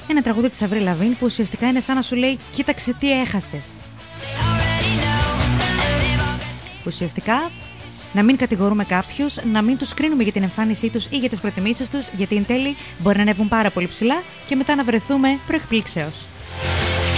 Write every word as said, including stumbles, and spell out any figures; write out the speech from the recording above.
Ένα τραγούδι της Avril Lavigne που ουσιαστικά είναι σαν να σου λέει κοίταξε τι έχασες. Ουσιαστικά να μην κατηγορούμε κάποιους, να μην τους κρίνουμε για την εμφάνισή τους ή για τις προτιμήσεις τους, γιατί εν τέλει μπορεί να ανέβουν πάρα πολύ ψηλά και μετά να βρεθούμε προεκπλήξεως.